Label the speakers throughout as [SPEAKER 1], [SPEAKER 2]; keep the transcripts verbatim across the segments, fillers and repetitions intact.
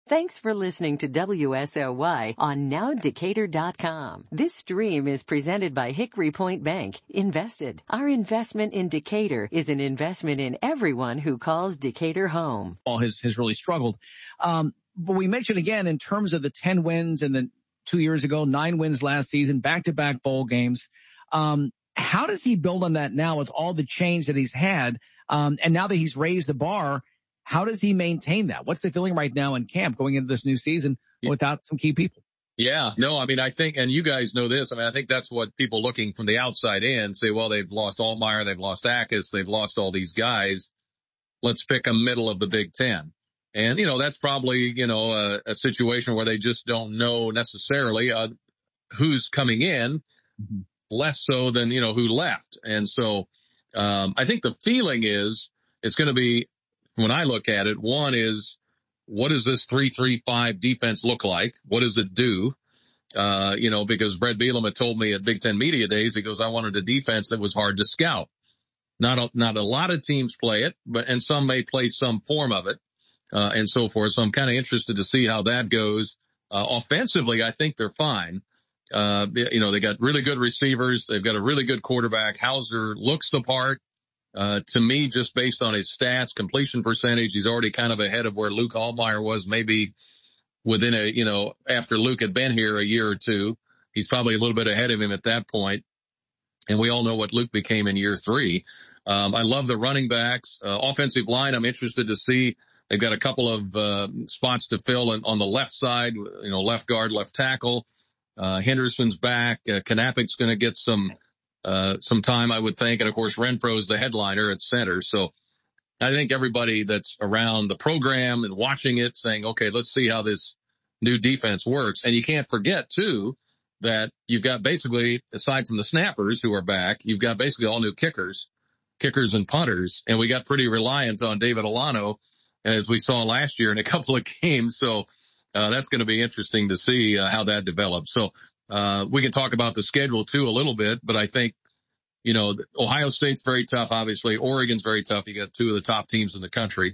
[SPEAKER 1] Thanks for listening to W S L Y on now decatur dot com. This stream is presented by Hickory Point Bank. Invested. Our investment in Decatur is an investment in everyone who calls Decatur home.
[SPEAKER 2] All has, has really struggled. Um, but we mentioned again in terms of the ten wins and then two years ago, nine wins last season, back-to-back bowl games. Um, how does he build on that now with all the change that he's had? Um, and now that he's raised the bar, how does he maintain that? What's the feeling right now in camp going into this new season without some key people?
[SPEAKER 3] Yeah, no, I mean, I think, and you guys know this, I mean, I think that's what people looking from the outside in say, well, they've lost Altmyer, they've lost Akis, they've lost all these guys. Let's pick a middle of the Big Ten. And, you know, that's probably, you know, a, a situation where they just don't know necessarily uh, who's coming in, mm-hmm. less so than, you know, who left. And so um, I think the feeling is it's going to be, when I look at it, one is, what does this three three five defense look like? What does it do? Uh, you know, because Brett Bielema had told me at Big Ten Media Days, he goes, I wanted a defense that was hard to scout. Not a, not a lot of teams play it, but, and some may play some form of it, uh, and so forth. So I'm kind of interested to see how that goes. Uh, offensively, I think they're fine. Uh, you know, they got really good receivers. They've got a really good quarterback. Hauser looks the part. Uh, to me, just based on his stats, completion percentage, he's already kind of ahead of where Luke Altmyer was maybe within a, you know, after Luke had been here a year or two. He's probably a little bit ahead of him at that point. And we all know what Luke became in year three. Um, I love the running backs. Uh, offensive line, I'm interested to see. They've got a couple of uh, spots to fill in, on the left side, you know, left guard, left tackle. Uh, Henderson's back. Uh, Kanapik's going to get some Uh, some time, I would think. And of course, Renfro's the headliner at center. So I think everybody that's around the program and watching it saying, okay, let's see how this new defense works. And you can't forget too, that you've got basically, aside from the snappers who are back, you've got basically all new kickers, kickers and punters. And we got pretty reliant on David Alano, as we saw last year in a couple of games. So, uh, that's going to be interesting to see uh, how that develops. So, Uh, we can talk about the schedule too a little bit, but I think, you know, Ohio State's very tough, obviously. Oregon's very tough. You got two of the top teams in the country,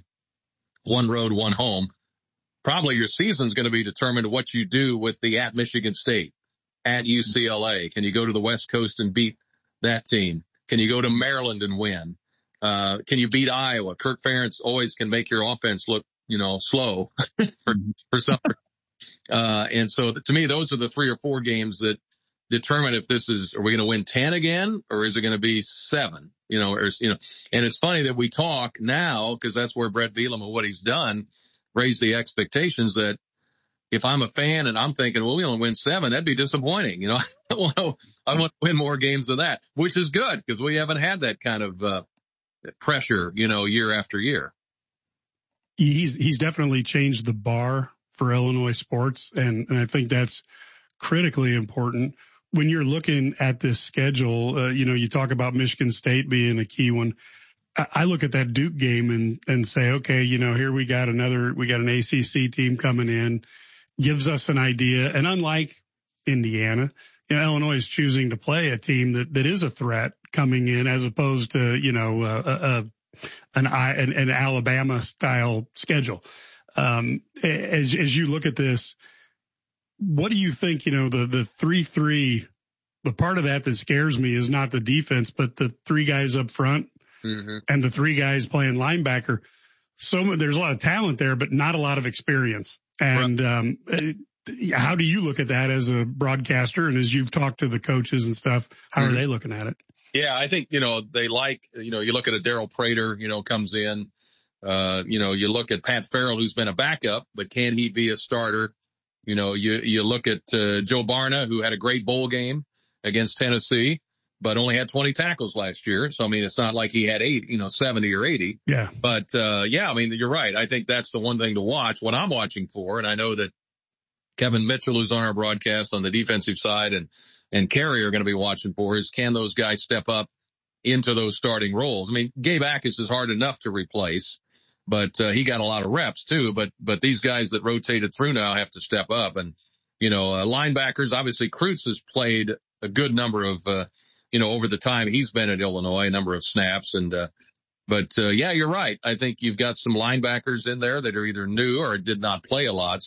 [SPEAKER 3] one road, one home. Probably your season's going to be determined what you do with the at Michigan State, at U C L A. Can you go to the West Coast and beat that team? Can you go to Maryland and win? Uh, can you beat Iowa? Kirk Ferentz always can make your offense look, you know, slow for, for some Uh, and so to me, those are the three or four games that determine if this is, are we going to win ten again, or is it going to be seven? You know, or, you know, and it's funny that we talk now, because that's where Brett Bielema, what he's done, raised the expectations that if I'm a fan and I'm thinking, well, we only win seven, that'd be disappointing. You know, I want to, I want to win more games than that, which is good because we haven't had that kind of, uh, pressure, you know, year after year.
[SPEAKER 4] He's, he's definitely changed the bar for Illinois sports. And, and I think that's critically important when you're looking at this schedule. Uh, you know, you talk about Michigan State being a key one. I, I look at that Duke game and, and say, okay, you know, here we got another, we got an A C C team coming in, gives us an idea. And unlike Indiana, you know, Illinois is choosing to play a team that, that is a threat coming in as opposed to, you know, uh, uh, an, an, an Alabama style schedule. Um, as, as you look at this, what do you think, you know, the, the three, three, the part of that that scares me is not the defense, but the three guys up front mm-hmm. and the three guys playing linebacker. So there's a lot of talent there, but not a lot of experience. And, right. um, how do you look at that as a broadcaster? And as you've talked to the coaches and stuff, how mm-hmm. are they looking at it?
[SPEAKER 3] Yeah, I think, you know, they like, you know, you look at a Daryl Prater, you know, comes in. Uh, you know, you look at Pat Farrell, who's been a backup, but can he be a starter? You know, you, you look at, uh, Joe Barna, who had a great bowl game against Tennessee, but only had twenty tackles last year. So, I mean, it's not like he had eight, you know, seventy or eighty.
[SPEAKER 4] Yeah.
[SPEAKER 3] But, uh, yeah, I mean, you're right. I think that's the one thing to watch, what I'm watching for. And I know that Kevin Mitchell, who's on our broadcast on the defensive side, and, and Carey are going to be watching for is, can those guys step up into those starting roles? I mean, Gabe Akis is hard enough to replace. But, uh, he got a lot of reps too, but, but these guys that rotated through now have to step up. And, you know, uh, linebackers, obviously Kreutz has played a good number of, uh, you know, over the time he's been at Illinois, a number of snaps. And, uh, but, uh, yeah, you're right. I think you've got some linebackers in there that are either new or did not play a lot.